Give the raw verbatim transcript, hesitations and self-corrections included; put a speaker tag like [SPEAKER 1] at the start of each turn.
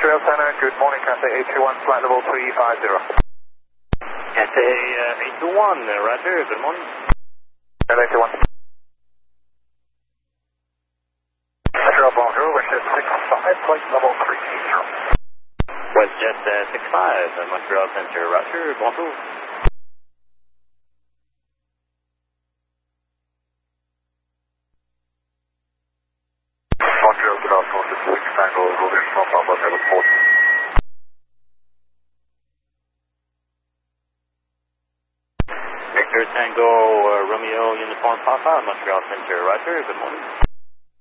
[SPEAKER 1] Montreal Center, good morning, Cathay eight two one, flight level three five zero.
[SPEAKER 2] Cathay uh, eight two one, uh, roger, good morning.
[SPEAKER 1] Cathay eight two one. Montreal Bonjour, WestJet six five, flight level three zero.
[SPEAKER 2] WestJet uh, six five, uh, Montreal Center, roger, bonjour.
[SPEAKER 1] Montreal, good afternoon, this is six Tango, Roger, from Papa, level four.
[SPEAKER 2] Victor Tango, uh, Romeo Uniform Papa, Montreal Center, roger, good morning.